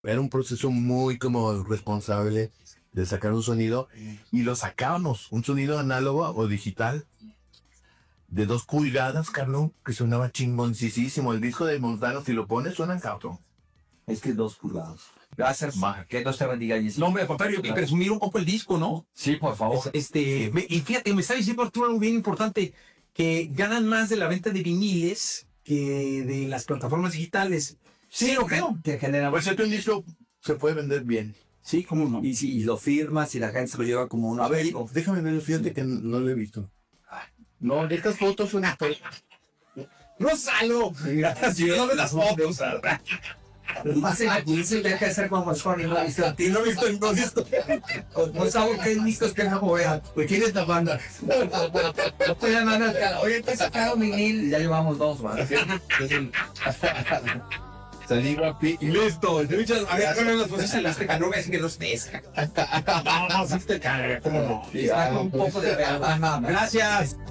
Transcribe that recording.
Era un proceso muy como responsable de sacar un sonido y lo sacábamos, un sonido análogo o digital de 2 pulgadas, Carlos, que sonaba chingoncísimo. El disco de Montano, si lo pones, suena cabrón. Es que 2 pulgadas. Gracias. Que Dios te bendiga. No, hombre, al contrario, y presumir un poco el disco, ¿no? Sí, por favor. Y fíjate, me está diciendo Arturo algo bien importante, que ganan más de la venta de viniles que de las plataformas digitales. Sí, lo creo. Te genera... Pues un disco se puede vender bien. Sí, cómo no. Y si lo firmas y la gente se lo lleva como un A ver, amigo. déjame ver, fíjate que no lo he visto. No, de estas fotos son ¡No salgo! Gracias, no me las fotos. Dice que hay que hacer como Sony, no ha visto. Y no he visto, no he visto. No sabe qué discos que no vean. Pues ¿quién es la banda? Estoy llamando al canal. Oye, te sacaron vinil. Ya llevamos 2, man. Salí guapi. Y listo. A ver, con las fotos en las que no ves que no estés. No, sí te caga, cómo no. Y saca un poco de... Gracias.